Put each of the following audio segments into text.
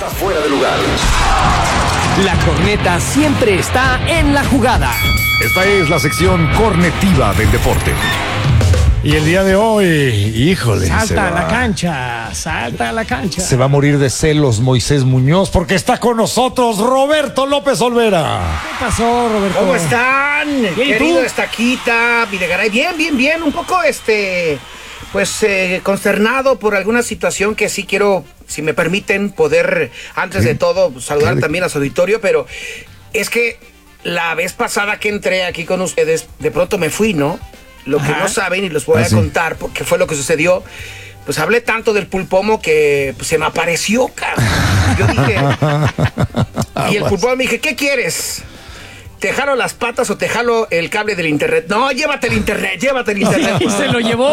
está fuera de lugar. La corneta siempre está en la jugada. Esta es la sección cornetiva del deporte. Y el día de hoy, híjole. Salta a la cancha, salta a la cancha. Se va a morir de celos Moisés Muñoz porque está con nosotros Roberto López Olvera. ¿Qué pasó, Roberto? ¿Cómo están? Bien, Querido ¿tú? Estaquita, Videgaray. Bien. Un poco, consternado por alguna situación que sí quiero, si me permiten, poder, antes de todo, saludar también a su auditorio, pero es que la vez pasada que entré aquí con ustedes, de pronto me fui, ¿no? Lo que no saben y les voy a contar, porque fue lo que sucedió. Pues hablé tanto del pulpomo que pues, se me apareció, cabrón. Yo dije, y el pulpomo me dije, ¿qué quieres? ¿Te jalo las patas o te jalo el cable del internet? No, llévate el internet. Y se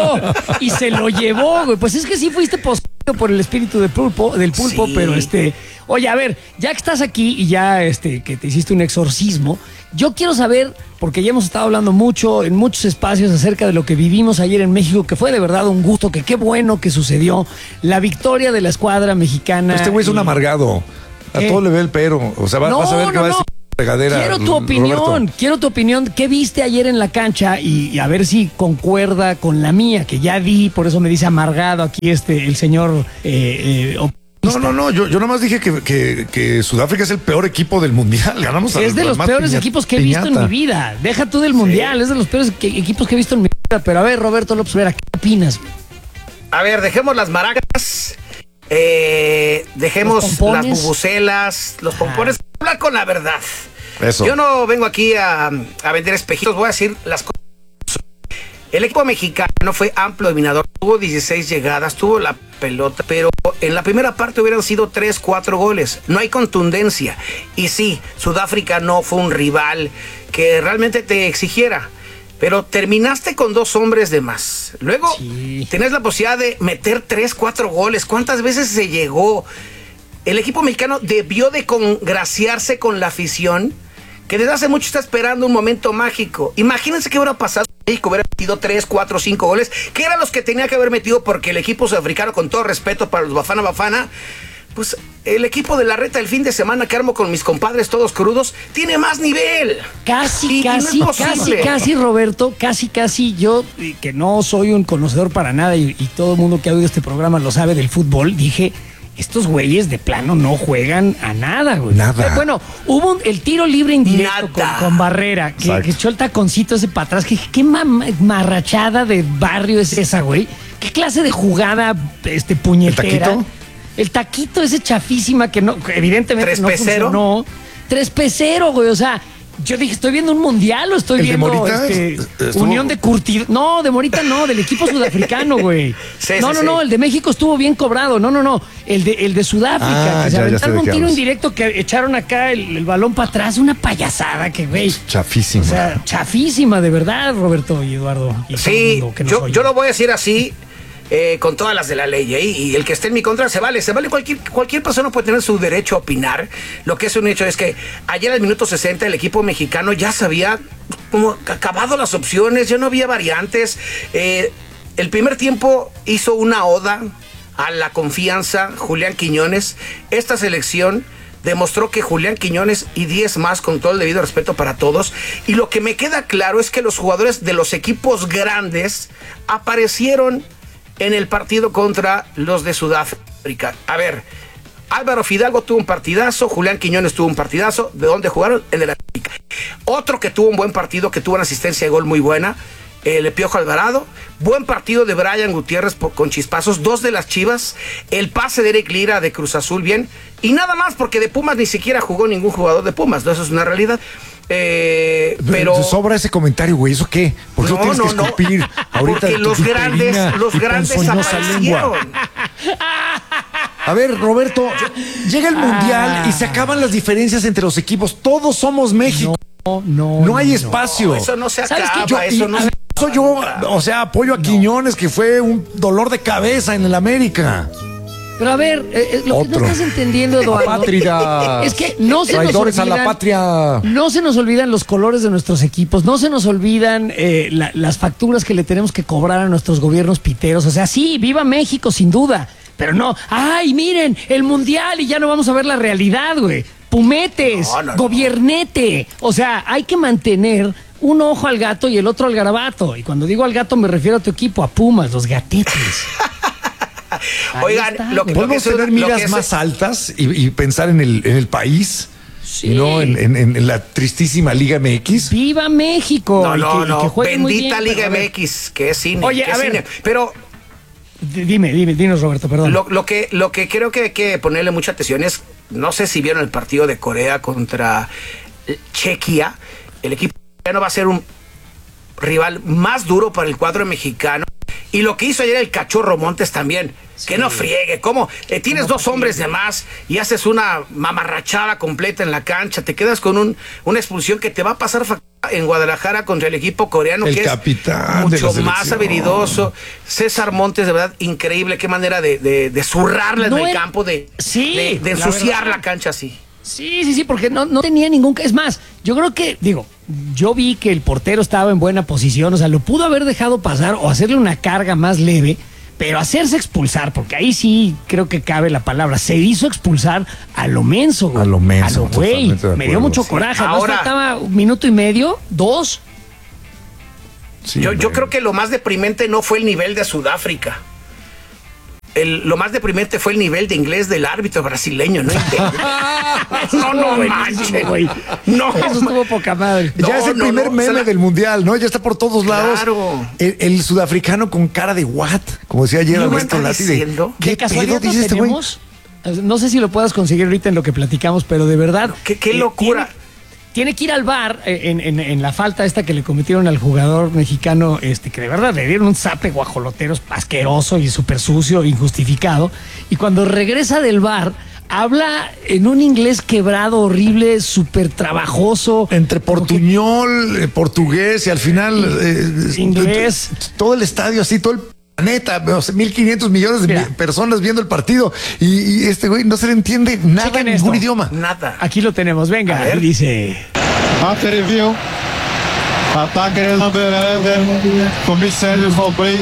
lo llevó, güey. Pues es que sí fuiste poseído por el espíritu del pulpo, Sí. pero oye, a ver, ya que estás aquí y ya que te hiciste un exorcismo, yo quiero saber, porque ya hemos estado hablando mucho en muchos espacios acerca de lo que vivimos ayer en México, que fue de verdad un gusto, que qué bueno que sucedió, la victoria de la escuadra mexicana. Este güey es un amargado. A ¿Qué? todo le ve el pero. O sea, vas a ver que va a decir regadera. Quiero tu opinión. ¿Qué viste ayer en la cancha? Y a ver si concuerda con la mía, que ya vi, por eso me dice amargado aquí el señor. No, yo nada más dije que Sudáfrica es el peor equipo del mundial. Ganamos Es de los peores equipos que he visto en mi vida. Deja tú del mundial, es de los peores equipos que he visto en mi vida. Pero a ver, Roberto López Vera, ¿qué opinas? A ver, dejemos las maracas, dejemos las bubucelas, los pompones. Hablar con la verdad. Eso. Yo no vengo aquí a vender espejitos, voy a decir las cosas. El equipo mexicano fue amplio dominador, tuvo 16 llegadas, tuvo la pelota, pero en la primera parte hubieran sido 3, 4 goles. No hay contundencia. Y sí, Sudáfrica no fue un rival que realmente te exigiera, pero terminaste con 2 hombres de más. Luego tenés la posibilidad de meter 3, 4 goles. ¿Cuántas veces se llegó? El equipo mexicano debió de congraciarse con la afición, que desde hace mucho está esperando un momento mágico. Imagínense qué hubiera pasado si México hubiera metido 3, 4, 5 goles, que eran los que tenía que haber metido, porque el equipo sudafricano, con todo respeto para los Bafana, pues el equipo de la reta del fin de semana que armo con mis compadres todos crudos, tiene más nivel. Casi, Roberto, casi, yo, que no soy un conocedor para nada y todo el mundo que ha oído este programa lo sabe del fútbol, dije, estos güeyes de plano no juegan a nada, güey. Nada. Bueno, hubo el tiro libre indirecto con Barrera, que echó el taconcito ese para atrás, que dije, qué marrachada de barrio es esa, güey. ¿Qué clase de jugada puñetera? ¿El taquito? El taquito ese chafísima que no, evidentemente no funcionó. 3-0, güey, o sea, yo dije, ¿estoy viendo un mundial o estoy viendo de Morita, Unión de Curtido? No, de Morita no, del equipo sudafricano, güey. No, el de México estuvo bien cobrado. No, el de Sudáfrica, que se aventaron un tiro indirecto que echaron acá el balón para atrás, una payasada que, güey. Chafísima. O sea, chafísima, de verdad, Roberto y Eduardo. Y sí, yo lo voy a decir así. Con todas las de la ley, y el que esté en mi contra se vale, cualquier persona puede tener su derecho a opinar. Lo que es un hecho es que ayer al minuto 60 el equipo mexicano ya se había como acabado las opciones, ya no había variantes. El primer tiempo hizo una oda a la confianza Julián Quiñones. Esta selección demostró que Julián Quiñones y 10 más, con todo el debido respeto para todos, y lo que me queda claro es que los jugadores de los equipos grandes aparecieron en el partido contra los de Sudáfrica. A ver, Álvaro Fidalgo tuvo un partidazo, Julián Quiñones tuvo un partidazo. ¿De dónde jugaron? En el América. Otro que tuvo un buen partido, que tuvo una asistencia de gol muy buena, el Piojo Alvarado. Buen partido de Brian Gutiérrez con chispazos. 2 de las Chivas. El pase de Eric Lira de Cruz Azul, bien. Y nada más, porque de Pumas ni siquiera jugó ningún jugador de Pumas, ¿no? Eso es una realidad. Pero sobra ese comentario, güey. ¿Eso qué? ¿Por qué tienes que escupir ahorita? Porque los grandes aparecieron. A ver, Roberto, llega el mundial y se acaban las diferencias entre los equipos. Todos somos México. No hay espacio. Eso no se acaba. Yo, o sea, apoyo a Quiñones, que fue un dolor de cabeza en el América. Pero a ver, lo que no estás entendiendo, Eduardo, Patria, es que no se nos olvidan, a la patria. No se nos olvidan los colores de nuestros equipos, no se nos olvidan las facturas que le tenemos que cobrar a nuestros gobiernos piteros. O sea, sí, viva México, sin duda, Pero no, ay, miren, el mundial y ya no vamos a ver la realidad, güey. Pumetes, gobiernete. O sea, hay que mantener un ojo al gato y el otro al garabato. Y cuando digo al gato me refiero a tu equipo, a Pumas, los gatetes. Oigan, podemos tener miras más altas y pensar en el país. Sí. No en la tristísima Liga MX. ¡Viva México! No. Bendita Liga MX, que es cine. Oye, a ver, cine. Pero dinos, Roberto, perdón. Lo que creo que hay que ponerle mucha atención es, no sé si vieron el partido de Corea contra Chequia. El equipo coreano va a ser un rival más duro para el cuadro mexicano. Y lo que hizo ayer el Cachorro Montes también, sí. Que no friegue, ¿cómo? Tienes dos hombres de más y haces una mamarrachada completa en la cancha, te quedas con una expulsión que te va a pasar en Guadalajara contra el equipo coreano, el que capitán es mucho más habilidoso. César Montes, de verdad, increíble, qué manera de zurrarla en el campo, de ensuciar la cancha así. Sí, porque no tenía ningún... Es más, yo creo que, yo vi que el portero estaba en buena posición, o sea, lo pudo haber dejado pasar o hacerle una carga más leve, pero hacerse expulsar, porque ahí sí creo que cabe la palabra, se hizo expulsar a lo menso, güey. A lo menso, güey. Me dio mucho coraje. Ahora, ¿no faltaba 1 minuto y medio? 2. Sí, yo creo que lo más deprimente no fue el nivel de Sudáfrica. Lo más deprimente fue el nivel de inglés del árbitro brasileño, ¿no? No manches, güey. No, eso estuvo poca madre. Ya es el primer meme del mundial, ¿no? Ya está por todos lados. Claro. El sudafricano con cara de what, como decía ayer Ernesto Lati. ¿Qué casualidad dice este güey? No sé si lo puedas conseguir ahorita en lo que platicamos, pero de verdad. Qué locura. Tiene que ir al VAR en la falta esta que le cometieron al jugador mexicano, que de verdad le dieron un zape guajolotero asqueroso y súper sucio, injustificado. Y cuando regresa del VAR, habla en un inglés quebrado, horrible, súper trabajoso. Entre portuñol, portugués y al final... inglés. Todo el estadio así, todo el... Neta, 1.500 millones de personas viendo el partido y este güey no se le entiende nada en ningún idioma. Nada. Aquí lo tenemos, venga, dice. After review, ataque el number 11, comisario Fabri.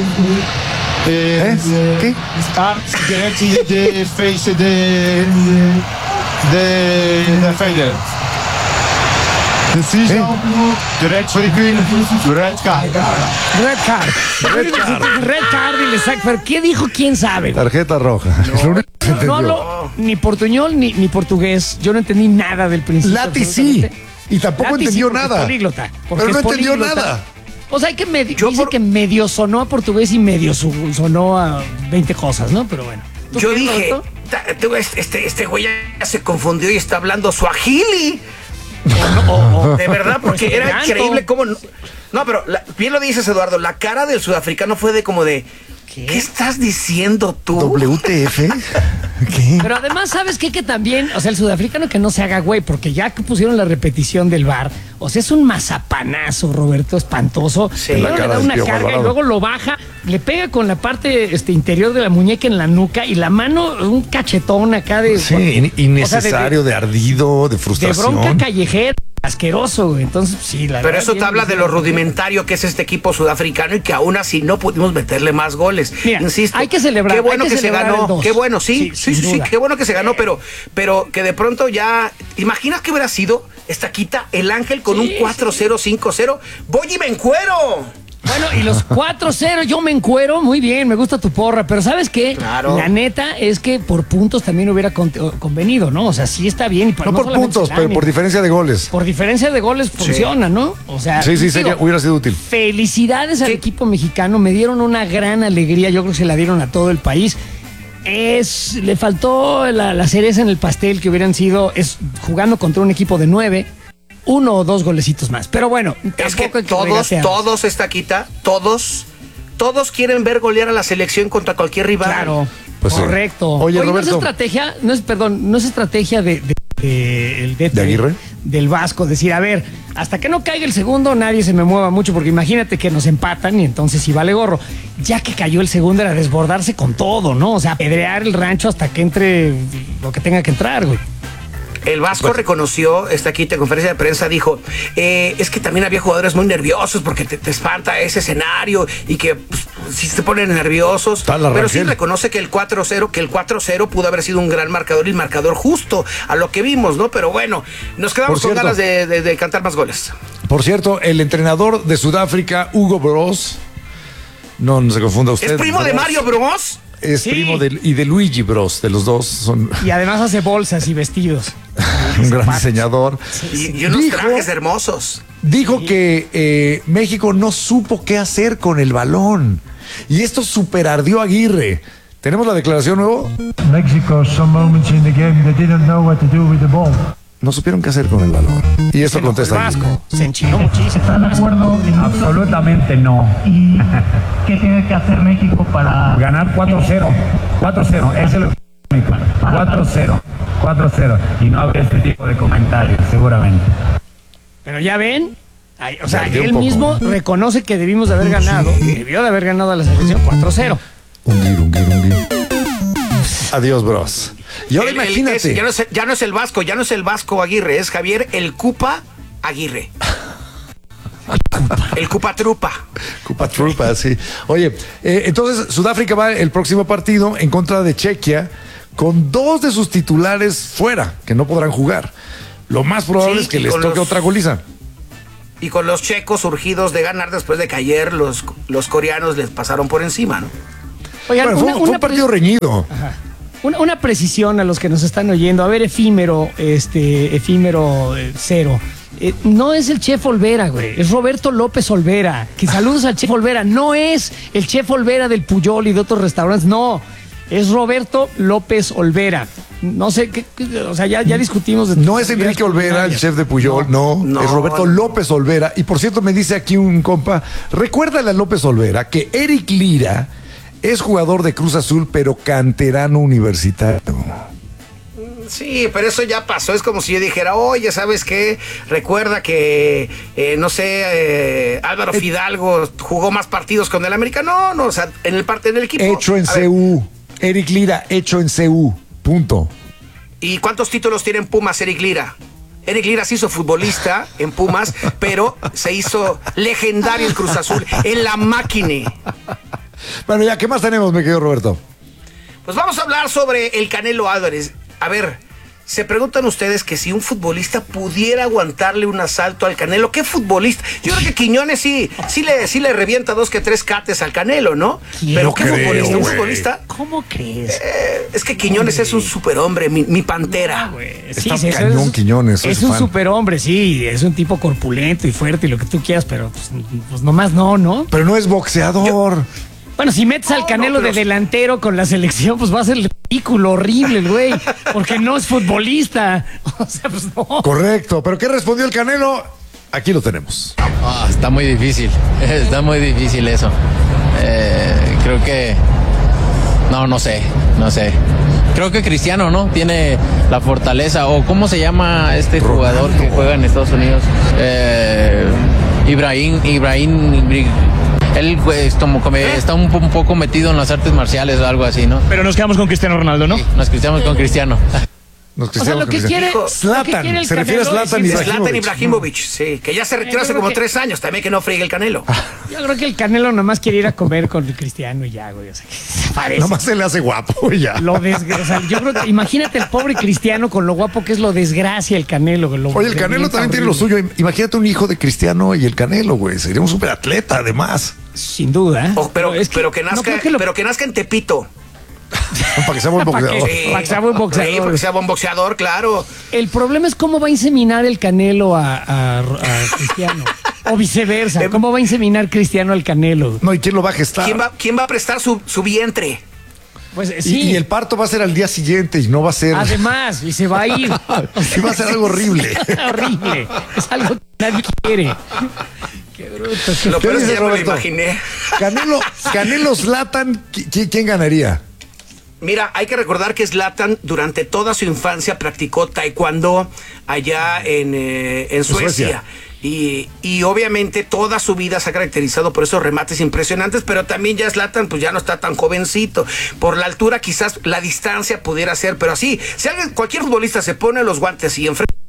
¿Qué? Start directly the face the defender. Decision, direct green, red card. Red card y le saca. ¿Pero qué dijo? ¿Quién sabe? Tarjeta roja. No hablo ni portuñol ni portugués. Yo no entendí nada del principio. Lati sí. Y tampoco entendió nada. Pero no entendió nada. O sea, dice que medio sonó a portugués y medio sonó a 20 cosas, ¿no? Pero bueno. Yo dije, este güey ya se confundió y está hablando suajili. De verdad, porque era increíble cómo... No, pero bien lo dices, Eduardo, la cara del sudafricano fue de como de... ¿Qué estás diciendo tú? ¿WTF? ¿Qué? Pero además, ¿sabes qué? Que también, o sea, el sudafricano que no se haga güey, porque ya que pusieron la repetición del VAR, o sea, es un mazapanazo, Roberto, espantoso. Sí. Luego le da una carga y luego lo baja, le pega con la parte interior de la muñeca en la nuca y la mano, un cachetón acá de... Sí, innecesario, o sea, de ardido, de frustración. De bronca callejera. Asqueroso, güey. Entonces, sí, Pero eso te habla de lo rudimentario que es este equipo sudafricano y que aún así no pudimos meterle más goles. Mira, insisto, hay que celebrar. Qué bueno que se ganó. Qué bueno, sí, qué bueno que se ganó, pero que de pronto ya. ¿Imaginas que hubiera sido esta quita el Ángel con un 4-0, 5-0? ¡Voy y me encuero! Bueno, y los 4-0, yo me encuero, muy bien, me gusta tu porra, pero ¿sabes qué? Claro. La neta es que por puntos también hubiera convenido, ¿no? O sea, sí está bien. No por puntos, pero por diferencia de goles. Por diferencia de goles funciona, ¿no? O sea, sí, hubiera sido útil. Felicidades al equipo mexicano, me dieron una gran alegría, yo creo que se la dieron a todo el país. Le faltó la cereza en el pastel que hubieran sido, jugando contra un equipo de 9, 1 o 2 golecitos más. Pero bueno, es que todos esta quita, todos quieren ver golear a la selección contra cualquier rival. Claro, pues correcto. Sí. Oye, Roberto, no es estrategia de Aguirre, del Vasco, decir, a ver, hasta que no caiga el segundo nadie se me mueva mucho, porque imagínate que nos empatan y entonces sí vale gorro. Ya que cayó el segundo era desbordarse con todo, ¿no? O sea, apedrear el rancho hasta que entre lo que tenga que entrar, güey. El Vasco reconoció, aquí en conferencia de prensa, dijo, es que también había jugadores muy nerviosos porque te espanta ese escenario y que pues, sí se ponen nerviosos, pero sí reconoce que el 4-0 pudo haber sido un gran marcador y marcador justo a lo que vimos, ¿no? Pero bueno, nos quedamos con ganas de cantar más goles. Por cierto, el entrenador de Sudáfrica, Hugo Bros, no se confunda usted. ¿Es primo de Mario Bros? Es primo de Luigi Bros, de los dos. Son... Y además hace bolsas y vestidos. Un gran diseñador. Y unos trajes hermosos. Dijo que México no supo qué hacer con el balón. Y esto superardió a Aguirre. ¿Tenemos la declaración nuevo? Mexico, some moments in the game they didn't know what to do with the ball. No supieron qué hacer con el balón. Y eso contesta Vasco. Se enchiló muchísimo. ¿Están de acuerdo? Absolutamente no. ¿Y qué tiene que hacer México para Ganar 4-0. 4-0. Ese es lo que México. 4-0. 4-0. Y no habrá este tipo de comentarios, seguramente. Pero ya ven, o sea, Perdió un él poco. mismo reconoce que debimos de haber ganado, debió de haber ganado a la selección 4-0. Hundir. Adiós, Bros. Y ahora imagínate. Ya no es el Vasco Aguirre, es Javier el Cupa Aguirre. El Cupa Trupa. Cupa Trupa, sí. Oye, entonces Sudáfrica va el próximo partido en contra de Chequia con 2 de sus titulares fuera, que no podrán jugar. Lo más probable es que les toque otra goliza. Y con los checos surgidos de ganar después de que ayer los coreanos les pasaron por encima, ¿no? Oigan, Bueno, fue un partido reñido. Ajá. Una precisión a los que nos están oyendo. A ver, efímero cero. No es el Chef Olvera, güey. Es Roberto López Olvera. Que saludos al Chef Olvera. No es el Chef Olvera del Puyol y de otros restaurantes. No. Es Roberto López Olvera. No sé qué, o sea, ya discutimos. No es Enrique Olvera, el chef de Puyol, no, es Roberto López Olvera. Y por cierto, me dice aquí un compa, recuérdale a López Olvera que Eric Lira es jugador de Cruz Azul, pero canterano universitario. Sí, pero eso ya pasó. Es como si yo dijera, oye, ¿sabes qué? Recuerda que, Álvaro Fidalgo jugó más partidos con el América. No, o sea, en el equipo. Hecho en CU. Eric Lira, hecho en CU. Punto. ¿Y cuántos títulos tiene en Pumas Eric Lira? Eric Lira se hizo futbolista en Pumas, pero se hizo legendario en Cruz Azul, en la máquina. Bueno, ya, ¿qué más tenemos, mi querido Roberto? Pues vamos a hablar sobre el Canelo Álvarez. A ver, se preguntan ustedes que si un futbolista pudiera aguantarle un asalto al Canelo, ¿qué futbolista? Yo creo que Quiñones sí le revienta 2 que 3 cates al Canelo, ¿no? Pero ¿qué futbolista? ¿Un futbolista? ¿Cómo crees? Es que Quiñones es un superhombre, mi pantera. Sí, Está cañón, Quiñones. Es un superhombre, sí. Es un tipo corpulento y fuerte y lo que tú quieras, pero pues nomás no. Pero no es boxeador. Bueno, si metes al Canelo de delantero con la selección, pues va a ser ridículo, horrible el güey, porque no es futbolista. O sea, pues no. Correcto, pero ¿qué respondió el Canelo? Aquí lo tenemos. Está muy difícil eso. Creo que... No sé. Creo que Cristiano, ¿no? Tiene la fortaleza, o ¿cómo se llama este jugador que juega en Estados Unidos? Ibrahim. Él pues, está un poco metido en las artes marciales o algo así, ¿no? Pero nos quedamos con Cristiano Ronaldo, ¿no? Sí, nos quedamos con Cristiano. O sea, lo que quiere Zlatan, se refiere a Zlatan Ibrahimovic, sí, que ya se retiró hace como 3 años, también que no friegue el Canelo. Yo creo que el Canelo nomás quiere ir a comer con el Cristiano y ya, güey. O sea, que se parece. Nomás se le hace guapo y ya. O sea, yo creo que, imagínate el pobre Cristiano con lo guapo que es, lo desgracia el Canelo. Oye, el Canelo también tiene lo suyo. Imagínate un hijo de Cristiano y el Canelo, güey. Sería un superatleta, además. Sin duda. Pero que nazca en Tepito. Para que sea buen boxeador. Para que sea buen boxeador. Sí, para que sea buen boxeador, claro. El problema es cómo va a inseminar el Canelo a Cristiano. O viceversa. ¿Cómo va a inseminar Cristiano al Canelo? No, ¿y quién lo va a gestar? ¿Quién va a prestar su vientre? Pues sí. Y el parto va a ser al día siguiente y no va a ser. Además, y se va a ir. Y va a ser algo horrible. Horrible. Es algo que nadie quiere. Qué bruto. Lo peor es que ya me lo Roberto? imaginé. Canelo Zlatan, ¿quién ganaría? Mira, hay que recordar que Zlatan durante toda su infancia practicó taekwondo allá en Suecia. Y obviamente toda su vida se ha caracterizado por esos remates impresionantes, pero también ya Zlatan pues ya no está tan jovencito. Por la altura quizás la distancia pudiera ser, pero así, si cualquier futbolista se pone los guantes y enfrenta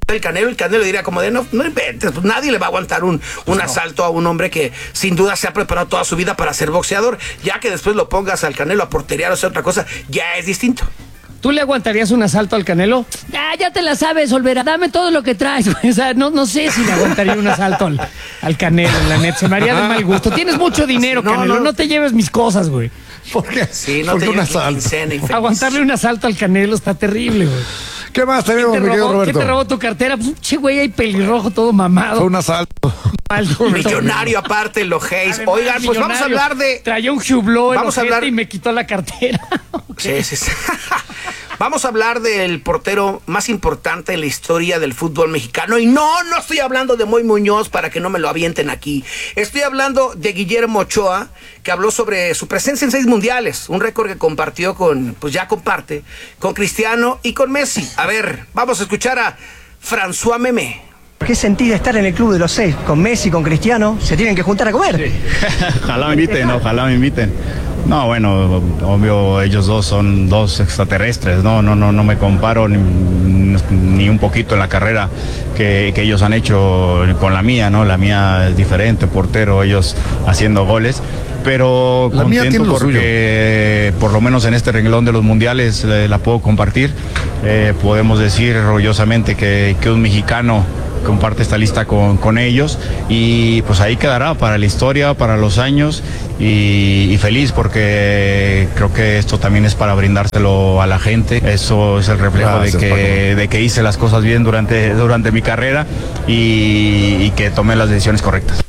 el Canelo diría como de no inventes, pues nadie le va a aguantar un asalto a un hombre que sin duda se ha preparado toda su vida para ser boxeador. Ya que después lo pongas al Canelo a porterear o sea otra cosa, ya es distinto. ¿Tú le aguantarías un asalto al Canelo? Ya te la sabes, Olvera, dame todo lo que traes. O sea, no sé si le aguantaría un asalto al Canelo, la neta. Se me haría de mal gusto. Tienes mucho dinero, Canelo, no te lleves mis cosas, güey. ¿Por qué? Sí, no te un lleves asalto. Aguantarle un asalto al Canelo está terrible, güey. ¿Qué más tenemos, mi querido Roberto? ¿Qué te robó tu cartera? Pues che, güey, hay pelirrojo todo mamado. Fue un asalto. Millonario aparte, lo Hayes. Oigan, pues vamos a hablar de... Traía un Hublot vamos a hablar y me quitó la cartera. Sí. Vamos a hablar del portero más importante en la historia del fútbol mexicano. Y no estoy hablando de Moy Muñoz para que no me lo avienten aquí. Estoy hablando de Guillermo Ochoa, que habló sobre su presencia en 6 mundiales. Un récord que compartió comparte con Cristiano y con Messi. A ver, vamos a escuchar a François Memé. ¿Qué sentido estar en el club de los 6? Con Messi, con Cristiano, se tienen que juntar a comer. Sí. Ojalá me inviten. No, bueno, obvio, ellos dos son 2 extraterrestres, no me comparo ni un poquito en la carrera que ellos han hecho con la mía, ¿no? La mía es diferente, portero, ellos haciendo goles. Pero la contento porque por lo menos en este renglón de los mundiales la puedo compartir. Podemos decir orgullosamente que un mexicano comparte esta lista con ellos y pues ahí quedará para la historia, para los años y feliz porque creo que esto también es para brindárselo a la gente. Eso es el reflejo de que hice las cosas bien durante mi carrera y que tomé las decisiones correctas.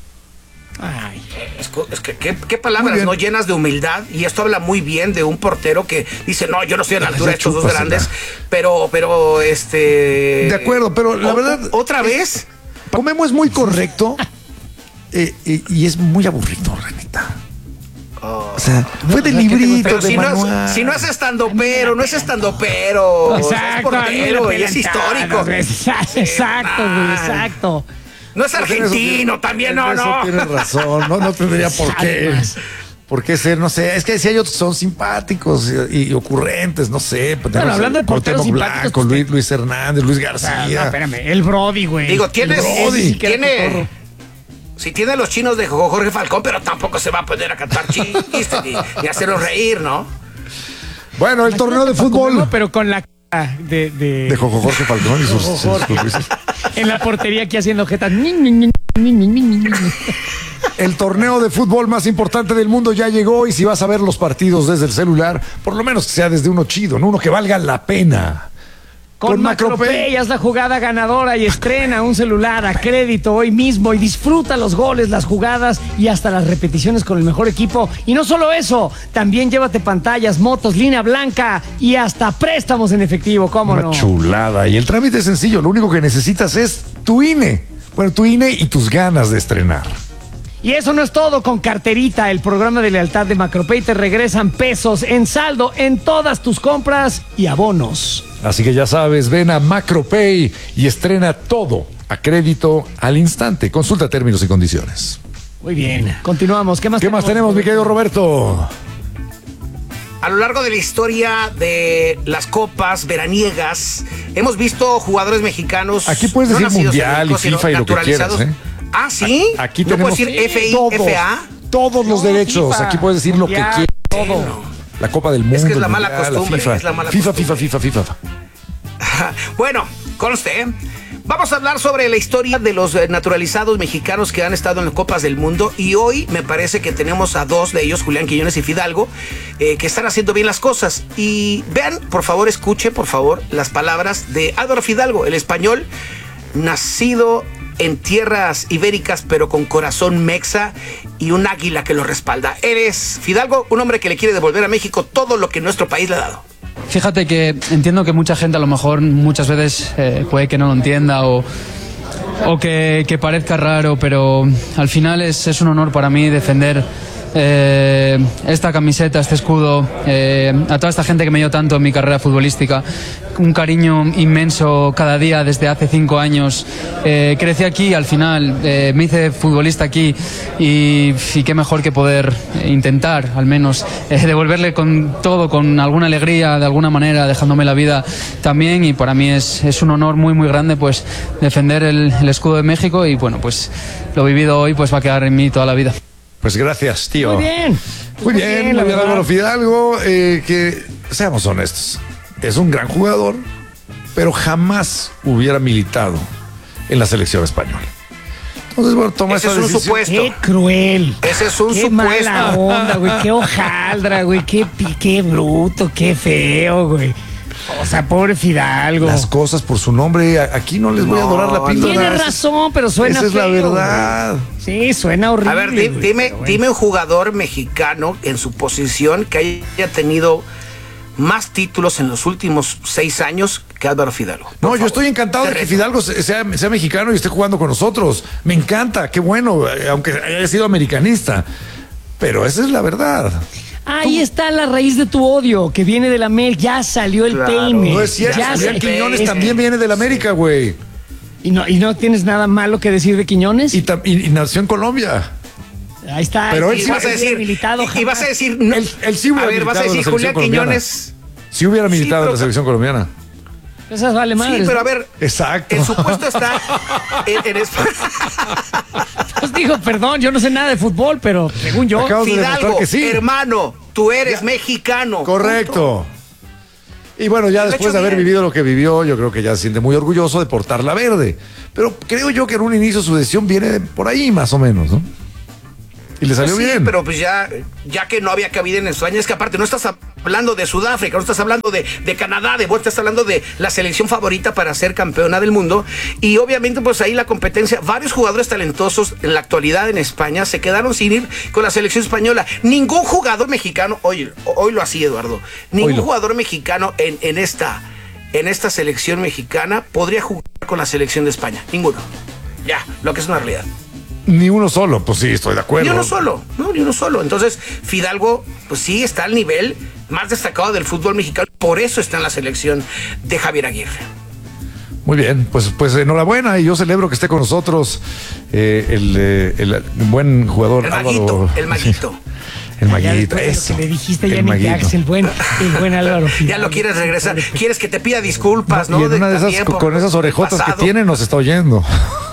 Es que qué palabras no llenas de humildad, y esto habla muy bien de un portero que dice, no, yo no estoy a la altura de estos dos grandes, pero de acuerdo, pero la verdad otra vez Memo es muy correcto y es muy aburrido, la neta. O sea, fue de librito, de manual. Si no es estandopero, no es estandopero. Exacto, es portero y es histórico. Exacto, güey, exacto. No es argentino, también no. Tienes razón, no tendría por qué. ¿Por qué ser? No sé, es que si hay otros que son simpáticos y ocurrentes, no sé. Bueno, hablando de porteros simpáticos, Blanco, Luis Hernández, Luis García. No, espérame, el Brody, güey. Digo, tiene los chinos de Jorge Falcón, pero tampoco se va a poner a cantar chistes ni hacerlos reír, ¿no? Bueno, el torneo de fútbol. Pero con la de Jorge Falcón y sus en la portería aquí haciendo jetas. El torneo de fútbol más importante del mundo ya llegó, y si vas a ver los partidos desde el celular, por lo menos que sea desde uno chido, ¿no? Uno que valga la pena. Con Macropay haz la jugada ganadora y estrena un celular a crédito hoy mismo y disfruta los goles, las jugadas y hasta las repeticiones con el mejor equipo. Y no solo eso, también llévate pantallas, motos, línea blanca y hasta préstamos en efectivo, ¿cómo no? Una chulada. Y el trámite es sencillo, lo único que necesitas es tu INE. Bueno, tu INE y tus ganas de estrenar. Y eso no es todo. Con Carterita, el programa de lealtad de Macropay, te regresan pesos en saldo en todas tus compras y abonos. Así que ya sabes, ven a Macropay y estrena todo a crédito al instante. Consulta términos y condiciones. Muy bien, continuamos. ¿Qué más tenemos, mi querido Roberto? A lo largo de la historia de las copas veraniegas, hemos visto jugadores mexicanos. Aquí puedes decir mundial y FIFA y lo que quieras, ¿eh? Ah, ¿sí? Aquí ¿No tenemos puedes decir FA? Todos los derechos. FIFA, aquí puedes decir mundial, lo que quieras. Todo. La Copa del Mundo. Es que es la mala costumbre. FIFA. Bueno, conste, vamos a hablar sobre la historia de los naturalizados mexicanos que han estado en las Copas del Mundo, y hoy me parece que tenemos a 2 de ellos, Julián Quiñones y Fidalgo, que están haciendo bien las cosas. Y vean, por favor, escuche, por favor, las palabras de Álvaro Fidalgo, el español, nacido en tierras ibéricas, pero con corazón mexa y un águila que lo respalda. Eres, Fidalgo, un hombre que le quiere devolver a México todo lo que nuestro país le ha dado. Fíjate que entiendo que mucha gente a lo mejor muchas veces puede que no lo entienda o que parezca raro, pero al final es un honor para mí defender esta camiseta, este escudo, a toda esta gente que me dio tanto en mi carrera futbolística, un cariño inmenso cada día desde hace 5 años. Crecí aquí, al final me hice futbolista aquí y qué mejor que poder intentar al menos devolverle con todo, con alguna alegría, de alguna manera, dejándome la vida también, y para mí es un honor muy muy grande pues defender el escudo de México, y bueno, pues lo vivido hoy pues va a quedar en mí toda la vida. Pues gracias, tío. Muy bien. Muy bien, Álvaro Fidalgo, que seamos honestos, es un gran jugador, pero jamás hubiera militado en la selección española. Entonces, bueno, toma esa decisión. Ese es un supuesto. Qué cruel. Ese es un qué supuesto. Mala onda, güey. Qué hojaldra, güey. Qué bruto, qué feo, güey. O sea, pobre Fidalgo. Las cosas por su nombre. Aquí no les voy a dorar la píldora. Tiene razón, pero suena esa es feo, la verdad. Güey. Sí, suena horrible. A ver, dime un jugador mexicano en su posición que haya tenido más títulos en los últimos 6 años que Álvaro Fidalgo. No, yo estoy encantado de que Fidalgo sea mexicano y esté jugando con nosotros. Me encanta, qué bueno, aunque haya sido americanista. Pero esa es la verdad. Ahí está la raíz de tu odio, que viene del América. Ya salió el peine. No es cierto, Julián Quiñones también viene del América, güey. ¿Y no tienes nada malo que decir de Quiñones? Y nació en Colombia. Ahí está. Pero él sí vas a decir, militado. Y vas a decir, no, él sí hubiera a ver, vas a decir Julián Quiñones. Sí hubiera militado en la selección colombiana. Esas vale madres. Sí, pero a ver. Exacto. El supuesto está en España. Pues digo, perdón, yo no sé nada de fútbol, pero según yo. Fidalgo, que sí. hermano, tú eres mexicano. Correcto. Y bueno, ya después de haber vivido lo que vivió, yo creo que ya se siente muy orgulloso de portar la verde. Pero creo yo que en un inicio su decisión viene por ahí más o menos, ¿no? Y le salió bien. Pero pues ya que no había cabida en España, es que aparte no estás hablando de Sudáfrica, no estás hablando de Canadá, estás hablando de la selección favorita para ser campeona del mundo. Y obviamente pues ahí la competencia, varios jugadores talentosos en la actualidad en España se quedaron sin ir con la selección española. Ningún jugador mexicano, hoy lo así, Eduardo, ningún jugador mexicano en esta selección mexicana podría jugar con la selección de España. Ninguno. Ya, lo que es una realidad. Ni uno solo, pues sí, estoy de acuerdo. Ni uno solo. Entonces, Fidalgo, pues sí, está al nivel más destacado del fútbol mexicano. Por eso está en la selección de Javier Aguirre. Muy bien, pues enhorabuena, y yo celebro que esté con nosotros el buen jugador el Maguito. Sí. El Maguito, eso. Que le dijiste ya en Jax, el buen Álvaro. Ya lo quieres regresar. Quieres que te pida disculpas, ¿no? Y en una de esas, con esas orejotas que tiene, nos está oyendo.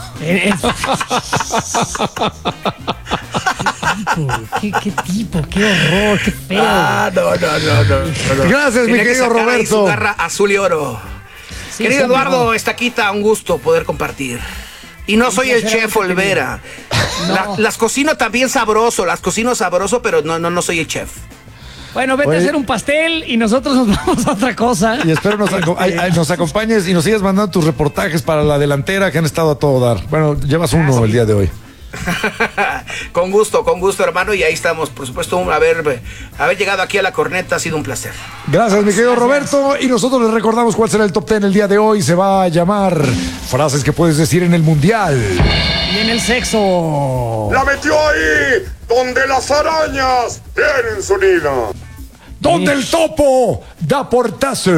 ¿Qué tipo? ¡Qué horror! ¡Qué feo! No. Gracias, mi querido Roberto. Su garra azul y oro. Sí, querido Eduardo, Estaquita, un gusto poder compartir. Y no soy el chef Olvera. No. Las cocino también sabroso, pero no soy el chef. Bueno, vete a hacer un pastel y nosotros nos vamos a otra cosa. Y espero nos acompañes y nos sigas mandando tus reportajes para la delantera que han estado a todo dar. Bueno, llevas uno el día de hoy. Con gusto, hermano, y ahí estamos. Por supuesto, haber llegado aquí a La Corneta ha sido un placer. Gracias, mi querido Roberto. Y nosotros les recordamos cuál será el top 10 el día de hoy. Se va a llamar frases que puedes decir en el Mundial. Y en el sexo. ¡La metió ahí! ¡Donde las arañas tienen su nido! ¡Donde el topo da portazo!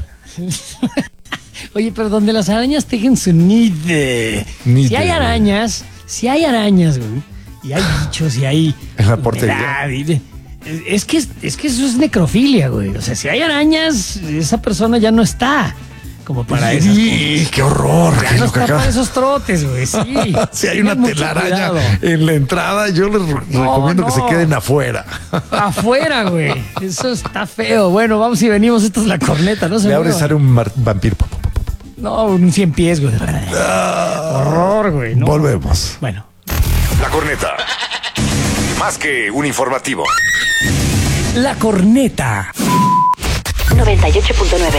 Oye, pero donde las arañas tejen su nido. Si hay arañas, güey, y hay bichos, y hay... En la portería. Es que eso es necrofilia, güey. O sea, si hay arañas, esa persona ya no está como para eso. ¡Sí! ¡Qué horror! Ya no está para esos trotes, güey, sí. Si hay una telaraña en la entrada, yo les recomiendo que se queden afuera. Afuera, güey. Eso está feo. Bueno, vamos y venimos. Esto es La Corneta, ¿no? Le abre sale un vampiro. No, un 100 pies, güey. Horror, güey. ¿No? Volvemos. Bueno. La Corneta. Más que un informativo. La Corneta. 98.9.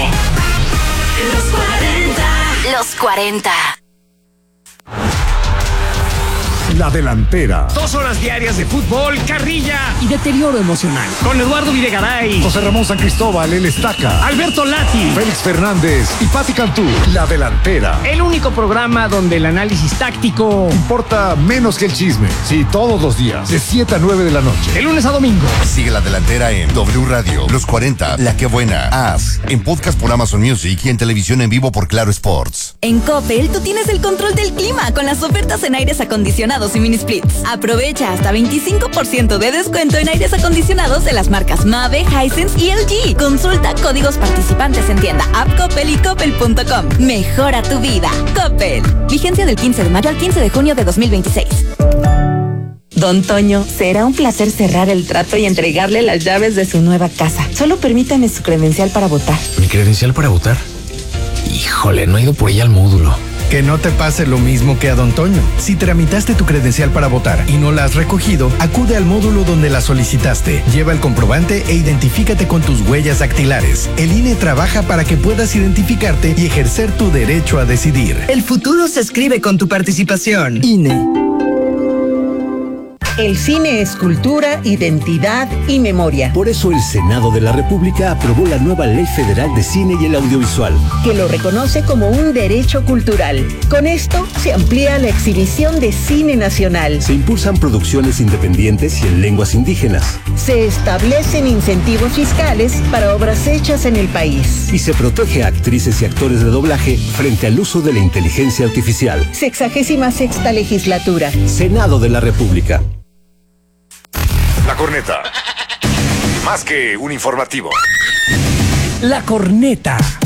Los 40. La Delantera. 2 horas diarias de fútbol, carrilla y deterioro emocional. Con Eduardo Videgaray, José Ramón San Cristóbal, el Estaca. Alberto Lati, Félix Fernández y Pati Cantú. La Delantera. el único programa donde el análisis táctico Importa menos que el chisme. Sí, todos los días, de 7 a 9 de la noche. de lunes a domingo. Sigue La Delantera en W Radio, Los 40, La Que Buena, As, en podcast por Amazon Music y en televisión en vivo por Claro Sports. En Coppel, tú tienes el control del clima con las ofertas en aires acondicionados y mini splits. Aprovecha hasta 25% de descuento en aires acondicionados de las marcas Mave, Hisense y LG. Consulta códigos participantes en tienda app Coppel y coppel.com. Mejora tu vida. Coppel. Vigencia del 15 de mayo al 15 de junio de 2026. Don Toño, será un placer cerrar el trato y entregarle las llaves de su nueva casa. Solo permítame su credencial para votar. ¿Mi credencial para votar? Híjole, no he ido por ella al módulo. Que no te pase lo mismo que a Don Toño. Si tramitaste tu credencial para votar y no la has recogido, acude al módulo donde la solicitaste. Lleva el comprobante e identifícate con tus huellas dactilares. El INE trabaja para que puedas identificarte y ejercer tu derecho a decidir. El futuro se escribe con tu participación. INE. El cine es cultura, identidad y memoria. Por eso el Senado de la República aprobó la nueva Ley Federal de Cine y el Audiovisual, que lo reconoce como un derecho cultural. Con esto se amplía la exhibición de cine nacional. Se impulsan producciones independientes y en lenguas indígenas. Se establecen incentivos fiscales para obras hechas en el país. Y se protege a actrices y actores de doblaje frente al uso de la inteligencia artificial. 66ª legislatura. Senado de la República. La Corneta. Más que un informativo. La Corneta.